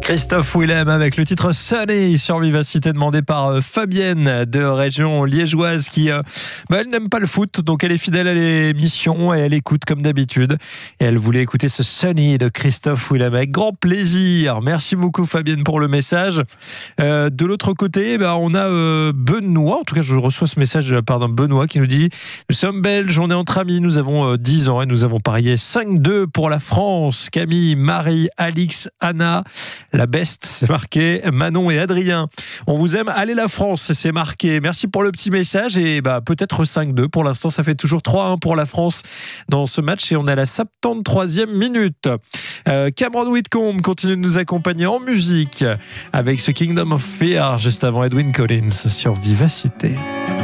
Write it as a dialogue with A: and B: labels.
A: Christophe Willem avec le titre Sunny sur Vivacité, demandé par Fabienne de région liégeoise qui elle n'aime pas le foot, donc elle est fidèle à l'émission et elle écoute comme d'habitude, et elle voulait écouter ce Sunny de Christophe Willem avec grand plaisir. Merci beaucoup Fabienne pour le message. De l'autre côté, on a Benoît, en tout cas je reçois ce message de la part d'un Benoît qui nous dit: nous sommes belges, on est entre amis, nous avons 10 ans et nous avons parié 5-2 pour la France. Camille, Marie, Alix, Anna, la best, c'est marqué, Manon et Adrien. On vous aime, allez la France, c'est marqué. Merci pour le petit message et peut-être 5-2. Pour l'instant, ça fait toujours 3-1 pour la France dans ce match et on est à la 73e minute. Cameron Whitcomb continue de nous accompagner en musique avec ce Kingdom of Fear juste avant Edwyn Collins sur Vivacité.